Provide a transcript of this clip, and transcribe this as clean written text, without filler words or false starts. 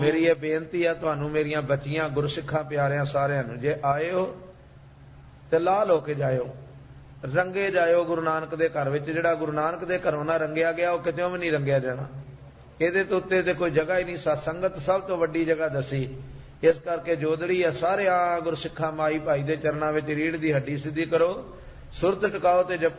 ਮੇਰੀ ਇਹ ਬੇਨਤੀ ਹੈ ਤੁਹਾਨੂੰ, ਮੇਰੀਆਂ ਬੱਚੀਆਂ ਗੁਰਸਿੱਖਾਂ ਪਿਆਰਿਆਂ ਸਾਰਿਆਂ ਨੂੰ, ਜੇ ਆਏ ਹੋ ਤੇ ਲਾਲ ਹੋ ਕੇ ਜਾਇਓ, ਰੰਗੇ ਜਾਇਓ ਗੁਰੂ ਨਾਨਕ ਦੇ ਘਰ ਵਿੱਚ। ਜਿਹੜਾ ਗੁਰੂ ਨਾਨਕ ਦੇ ਘਰੋਂ ਨਾ ਰੰਗਿਆ ਗਿਆ ਉਹ ਕਿਤੇ ਵੀ ਨਹੀਂ ਰੰਗਿਆ ਜਾਣਾ। ਇਹਦੇ ਤੋਂ ਉੱਤੇ ਤੇ ਕੋਈ ਜਗ੍ਹਾ ਹੀ ਨਹੀਂ। ਸਤਸੰਗਤ ਸਭ ਤੋਂ ਵੱਡੀ ਜਗ੍ਹਾ ਦੱਸੀ। ਇਸ ਕਰਕੇ ਜੋਦੜੀ ਹੈ ਸਾਰਿਆਂ ਗੁਰਸਿੱਖਾਂ ਮਾਈ ਭਾਈ ਦੇ ਚਰਨਾਂ ਵਿੱਚ ਰੀੜ੍ਹ ਦੀ ਹੱਡੀ ਸਿੱਧੀ ਕਰੋ, ਸੁਰਤ ਟਿਕਾਓ ਤੇ ਜਪੋ